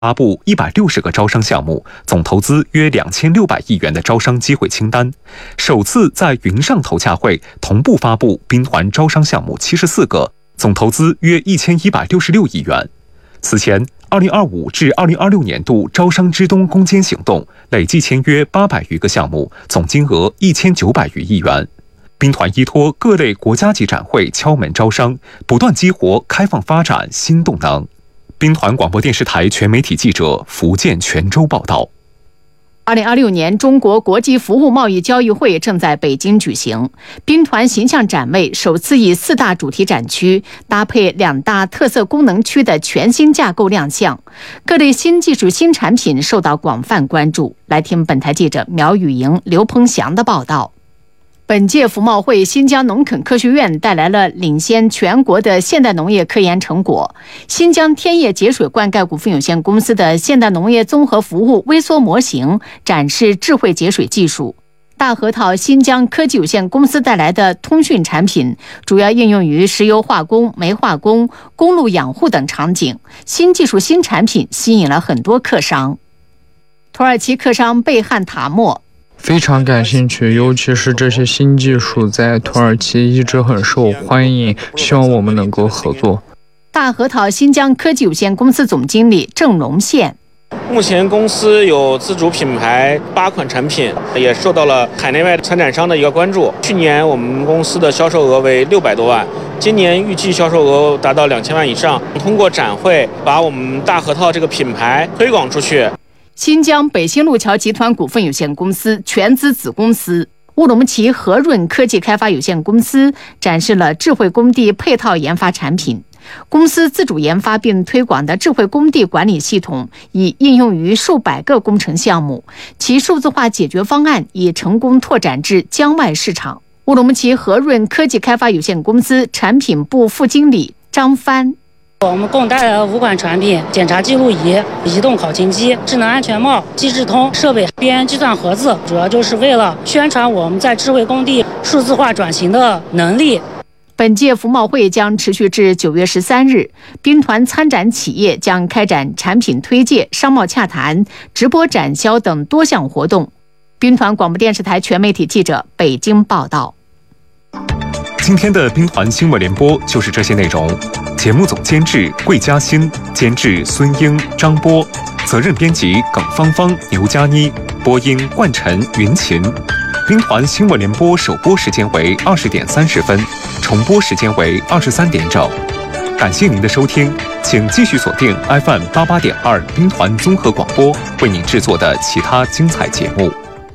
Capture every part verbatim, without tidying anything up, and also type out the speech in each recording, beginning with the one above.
发布一百六十个招商项目，总投资约两千六百亿元的招商机会清单，首次在云上投洽会同步发布兵团招商项目七十四个，总投资约一千一百六十六亿元。此前，二零二五至二零二六年度招商之东攻坚行动累计签约八百余个项目，总金额一千九百余亿元。兵团依托各类国家级展会敲门招商，不断激活开放发展新动能。兵团广播电视台全媒体记者福建泉州报道。 二零二六年中国国际服务贸易交易会正在北京举行，兵团形象展位首次以四大主题展区搭配两大特色功能区的全新架构亮相，各类新技术新产品受到广泛关注。来听本台记者苗雨莹、刘鹏翔的报道。本届服贸会，新疆农垦科学院带来了领先全国的现代农业科研成果。新疆天业节水灌溉股份有限公司的现代农业综合服务微缩模型展示智慧节水技术。大核桃新疆科技有限公司带来的通讯产品，主要应用于石油化工、煤化工、公路养护等场景。新技术新产品吸引了很多客商。土耳其客商贝汉塔莫非常感兴趣，尤其是这些新技术在土耳其一直很受欢迎，希望我们能够合作。 大核桃新疆科技有限公司总经理郑龙宪， 目前公司有自主品牌八款产品，也受到了海内外参展商的一个关注。去年我们公司的销售额为六百多万，今年预计销售额达到两千万以上。通过展会把我们大核桃这个品牌推广出去。 新疆北新路桥集团股份有限公司全资子公司乌鲁木齐和润科技开发有限公司展示了智慧工地配套研发产品。公司自主研发并推广的智慧工地管理系统已应用于数百个工程项目，其数字化解决方案已成功拓展至疆外市场。乌鲁木齐和润科技开发有限公司产品部副经理张帆， 我们共带来了五款产品：检查记录仪、移动考勤机、智能安全帽、机智通设备、边计算盒子，主要就是为了宣传我们在智慧工地数字化转型的能力。 本届服贸会将持续至九月十三日，兵团参展企业将开展产品推介、商贸洽谈、直播展销等多项活动。兵团广播电视台全媒体记者北京报道。 今天的兵团新闻联播就是这些内容。节目总监制桂嘉欣，监制孙英、张波，责任编辑耿芳芳、牛佳妮，播音冠晨、云琴。兵团新闻联播首播时间为二十点三十分，重播时间为二十三点整。感谢您的收听，请继续锁定 F M 八八点二兵团综合广播为您制作的其他精彩节目。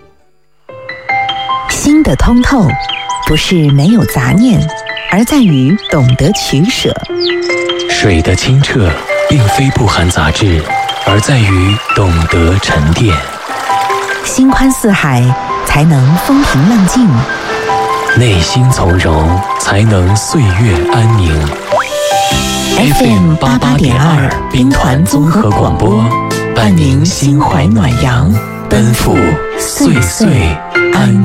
心的通透不是没有杂念，而在于懂得取舍。 水的清澈并非不含杂质，而在于懂得沉淀。 心宽似海，才能风平浪静； 内心从容，才能岁月安宁。 F M 八八点二兵团综合广播，伴您心怀暖阳，奔赴岁岁安宁。